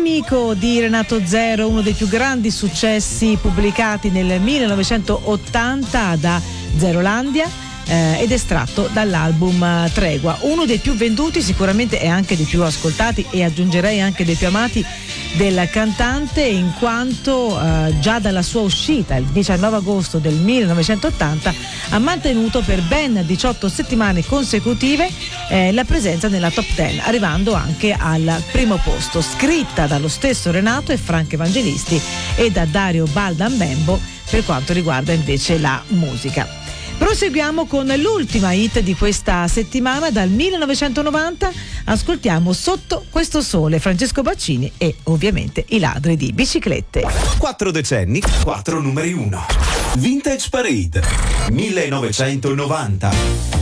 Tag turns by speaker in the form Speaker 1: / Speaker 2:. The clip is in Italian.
Speaker 1: nemico di Renato Zero, uno dei più grandi successi pubblicati nel 1980 da Zerolandia, ed estratto dall'album Tregua, uno dei più venduti, sicuramente è anche dei più ascoltati e aggiungerei anche dei più amati del cantante, in quanto già dalla sua uscita il 19 agosto del 1980 ha mantenuto per ben 18 settimane consecutive la presenza nella top 10, arrivando anche al primo posto, scritta dallo stesso Renato e Franco Evangelisti e da Dario Baldambembo per quanto riguarda invece la musica. Proseguiamo con l'ultima hit di questa settimana dal 1990, ascoltiamo Sotto questo sole, Francesco Baccini e ovviamente I ladri di biciclette.
Speaker 2: 4 decenni, 4 numeri 1. Vintage Parade 1990.